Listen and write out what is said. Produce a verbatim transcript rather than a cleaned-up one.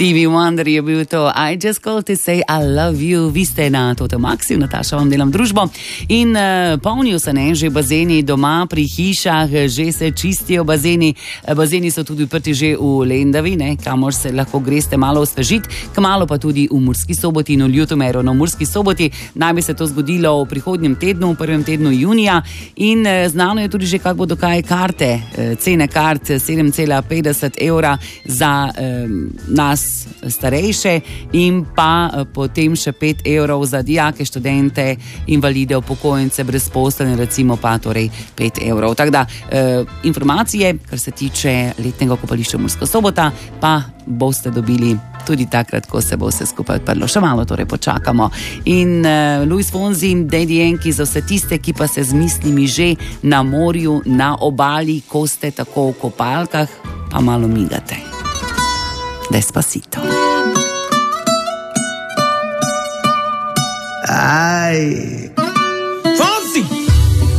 Stevie Wonder je bil to. I just called to say I love you. Vi ste na Toto Maxi, Nataša vam delam družbo. In uh, polnijo se ne, že bazeni doma, pri hišah, že se čistijo bazeni. Bazeni so tudi odprti že v Lendavi, ne, kamor se lahko greste malo osvežiti. Kmalu pa tudi v Murski Soboti in v Ljutomeru. Na Murski Soboti naj bi se to zgodilo v prihodnjem tednu, v prvem tednu junija. In uh, znano je tudi že, kako bodo kaj karte. Uh, cene kart sedem cela petdeset evra za um, nas starejše in pa potem še pet evrov za dijake, študente, invalide, upokojence, brezposelne, recimo pa torej pet evrov. Tako da eh, informacije, kar se tiče letnega kopališča Murska Sobota, pa boste dobili tudi takrat, ko se bo vse skupaj odprlo. Še malo torej počakamo. In uh, Luis Fonsi, Daddy Yankee, za vse tiste, ki pa se z mislimi že na morju, na obali, ko ste tako v kopalkah, pa malo migate. Despacito. Ay.